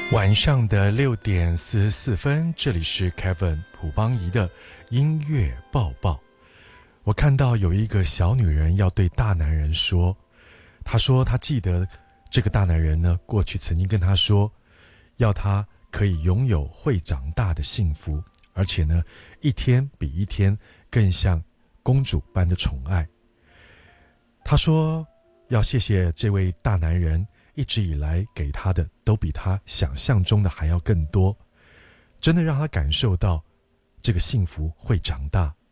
晚上的6:44，这里是 Kevin 朴邦仪的音乐报报。我看到有一个小女人要对大男人说，她说她记得这个大男人呢，过去曾经跟她说，要她可以拥有会长大的幸福，而且呢，一天比一天更像公主般的宠爱。她说要谢谢这位大男人，一直以来给他的都比他想象中的还要更多，真的让他感受到这个幸福会长大，